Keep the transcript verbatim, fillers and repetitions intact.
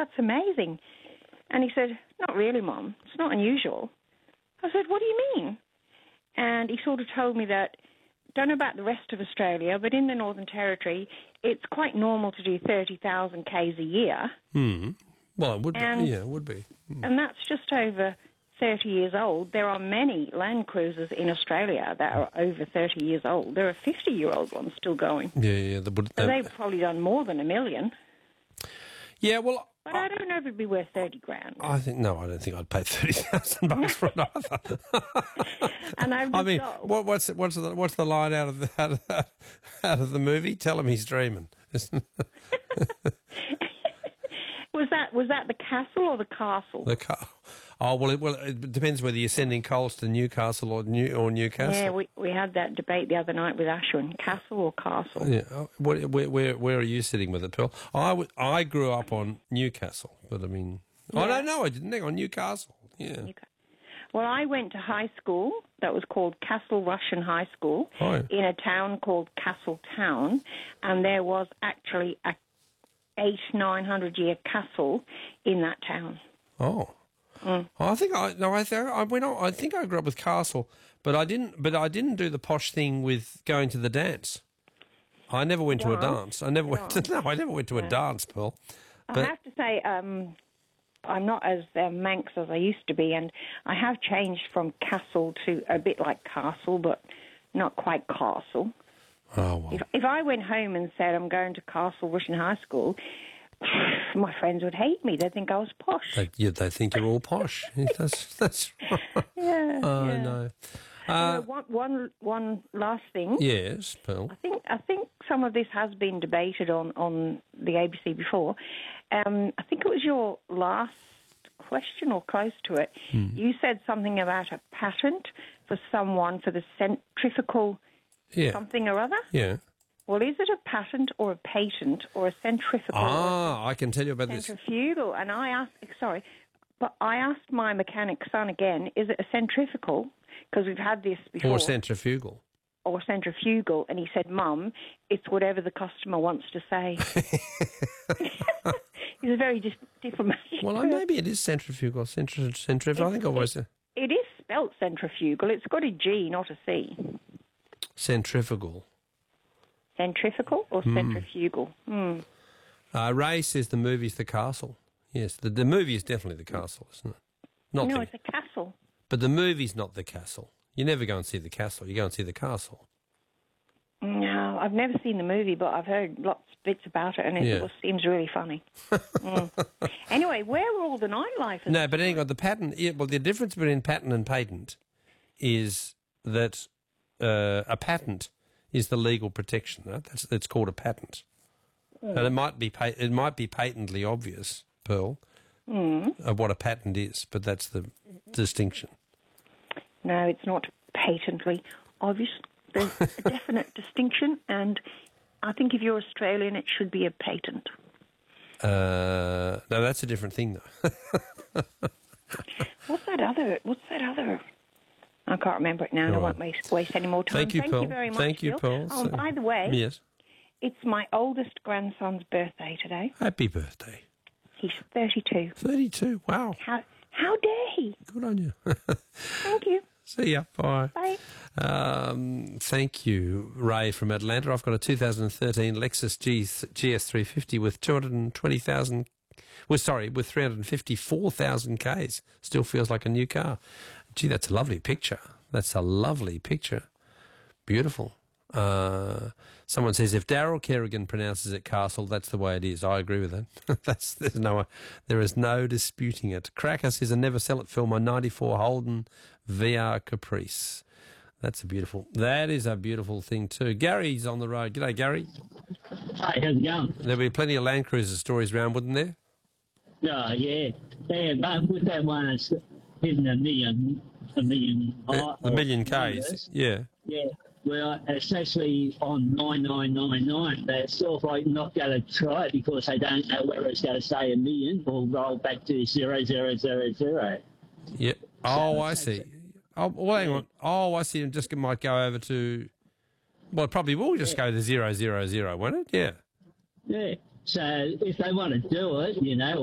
that's amazing. And he said, not really, Mum. It's not unusual. I said, what do you mean? And he sort of told me that, don't know about the rest of Australia, but in the Northern Territory, it's quite normal to do thirty thousand kays a year. Hmm. Well, it would and, be. Yeah, it would be. Mm. And that's just over thirty years old. There are many Land Cruisers in Australia that are over thirty years old. There are fifty-year-old ones still going. Yeah, yeah. The, so uh, they've probably done more than a million. Yeah, well... But I, I don't know if it'd be worth thirty grand. I think no, I don't think I'd pay thirty thousand bucks for it either. And I've just I mean, got, what, what's what's the what's the line out of the out of, the, out of the movie? Tell him he's dreaming. was that was that the castle or the castle? The car. Oh well, it, well, it depends whether you're sending coals to Newcastle or New or Newcastle. Yeah, we we had that debate the other night with Ashwin. Castle or castle? Yeah. Where where where, where are you sitting with it, Pearl? I, w- I grew up on Newcastle, but I mean, yeah. I don't know. I didn't think on Newcastle. Yeah. Newcastle. Well, I went to high school that was called Castle Russian High School oh. in a town called Castle Town, and there was actually a eight nine hundred year castle in that town. Oh. Mm. I think I no. I think I went. On, I think I grew up with castle, but I didn't. But I didn't do the posh thing with going to the dance. I never went dance? to a dance. I never dance. went. To, no, I never went to a yeah. dance, Pearl. I But, have to say, um, I'm not as uh, manx as I used to be, and I have changed from castle to a bit like castle, but not quite castle. oh well. If, if I went home and said I'm going to Castle Russian High School, my friends would hate me. They'd think I was posh. They, yeah, they think you're all posh. that's that's right. Yeah. Oh yeah. no. Uh, Uh, one, one, one last thing. yes, Pearl. I think I think some of this has been debated on, on the A B C before. Um, I think it was your last question or close to it. Hmm. You said something about a patent for someone for the centrifugal Yeah. something or other. Yeah. Well, is it a patent or a patent or a centrifugal? Ah, I can tell you about this. Centrifugal. And I asked, sorry, but I asked my mechanic son again, is it a centrifugal? Because we've had this before. Or centrifugal. Or centrifugal. And he said, Mum, it's whatever the customer wants to say. He's a very dis- diplomatic. Well, maybe it is centrifugal. Centri- centrifugal. I think I always it, it is spelt centrifugal. It's got a G, not a C. Centrifugal. Centrifugal or Mm. centrifugal? Mm. Uh, Ray says the movie's The Castle. Yes, the, the movie is definitely The Castle, isn't it? Not No, the, it's a castle. But the movie's not The Castle. You never go and see The Castle. You go and see The Castle. No, I've never seen the movie, but I've heard lots of bits about it, and it Yeah. seems really funny. mm. Anyway, where were all the nightlife? No, but anyway, the patent. Yeah, well, the difference between patent and patent is that uh, a patent is the legal protection. Right? That's it's called a patent, mm. and it might be pa- it might be patently obvious, Pearl, mm. of what a patent is, but that's the distinction. No, it's not patently obvious. There's a definite distinction, and I think if you're Australian, it should be a patent. Uh, no, that's a different thing, though. What's that other? What's that other? I can't remember it now. and I won't waste, waste any more time. Thank you, Thank Pearl. you very much. Thank you, Bill. Pearl. Oh, So- by the way, Yes. it's my oldest grandson's birthday today. Happy birthday. He's thirty-two. Thirty-two. Wow. How how dare he? Good on you. Thank you. See ya. Bye. Bye. Um, thank you, Ray from Atlanta. I've got a two thousand thirteen Lexus G, G S three fifty with two hundred twenty thousand, well, sorry, with three hundred fifty-four thousand Ks. Still feels like a new car. Gee, that's a lovely picture. That's a lovely picture. Beautiful. Uh, someone says, if Daryl Kerrigan pronounces it Castle, that's the way it is. I agree with that. that's there's no, there is no disputing it. Cracker says, a never sell it film on ninety-four Holden V R Caprice. That's a beautiful, that is a beautiful thing too. Gary's on the road. G'day, Gary. Hi, how's it going? There'll be plenty of Land Cruiser stories around, wouldn't there? Oh, yeah. Yeah, but with that one, it's hitting a million, a million. Uh, the million Ks, yeah. Yeah. Well, it's actually on nine nine nine nine. They're sort of like not going to try it because they don't know whether it's going to stay a million or roll back to zero zero zero zero. Yeah. Oh, I see. Oh, well, hang on. Oh, I see. It just might go over to. Well, it probably will just Yeah. go to zero zero zero, won't it? Yeah. Yeah. So if they want to do it, you know,